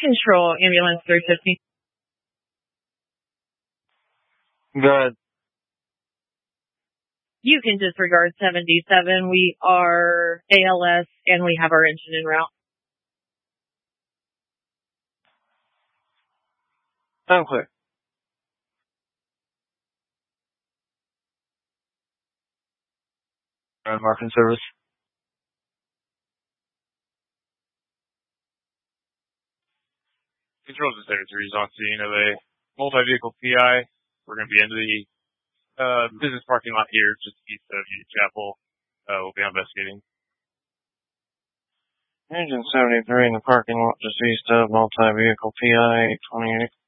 Control, ambulance 350. Good. You can disregard 77. We are ALS and we have our engine en route. I'm clear. Marking service. Control to 33 is on scene of a multi-vehicle PI. We're going to be into the business parking lot here, just east of Union Chapel. We'll be investigating. Engine 73 in the parking lot just east of multi-vehicle PI 28.